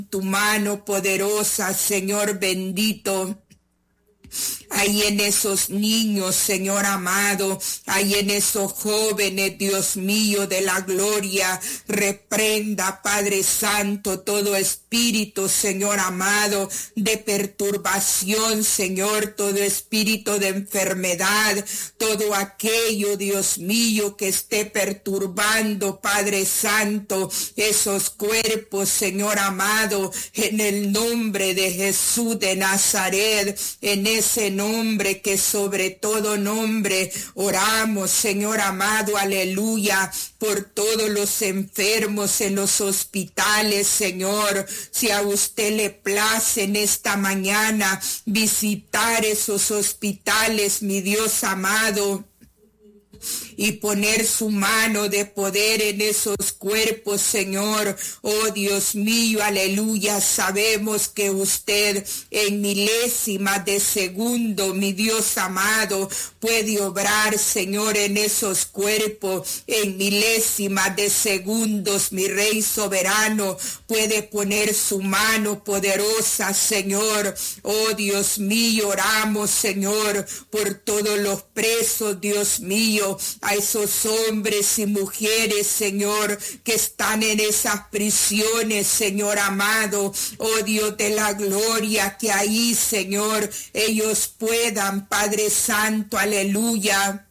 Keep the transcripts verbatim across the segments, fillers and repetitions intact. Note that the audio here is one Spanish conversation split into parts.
tu mano poderosa, Señor bendito. Ahí en esos niños, Señor amado, ahí en esos jóvenes, Dios mío, de la gloria, reprenda, Padre Santo, todo espíritu, Señor amado, de perturbación, Señor, todo espíritu de enfermedad, todo aquello, Dios mío, que esté perturbando, Padre Santo, esos cuerpos, Señor amado, en el nombre de Jesús de Nazaret, en ese nombre nombre que sobre todo nombre oramos, Señor amado, aleluya, por todos los enfermos en los hospitales, Señor. Si a usted le place en esta mañana visitar esos hospitales, mi Dios amado, y poner su mano de poder en esos cuerpos, Señor. Oh Dios mío, aleluya, sabemos que usted en milésimas de segundo, mi Dios amado, puede obrar, Señor, en esos cuerpos, en milésimas de segundos, mi Rey soberano, puede poner su mano poderosa, Señor. Oh Dios mío, oramos, Señor, por todos los presos, Dios mío, a esos hombres y mujeres, Señor, que están en esas prisiones, Señor amado, oh Dios de la gloria, que ahí, Señor, ellos puedan, Padre Santo, aleluya,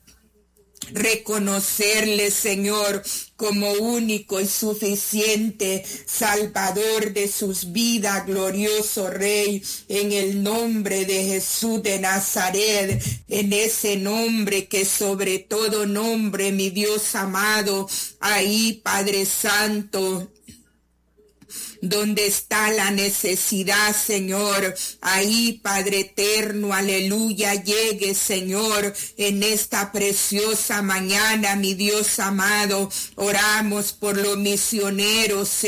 reconocerle, Señor, como único y suficiente Salvador de sus vidas, glorioso Rey, en el nombre de Jesús de Nazaret, en ese nombre que sobre todo nombre, mi Dios amado, ahí, Padre Santo, donde está la necesidad, Señor, ahí, Padre eterno, aleluya, llegue, Señor, en esta preciosa mañana, mi Dios amado, oramos por los misioneros,